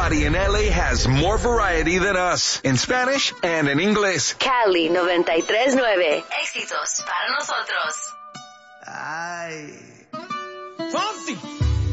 Nobody in LA has more variety than us. In Spanish and in English. Cali 93.9. Éxitos para nosotros. Ay. Fonsi.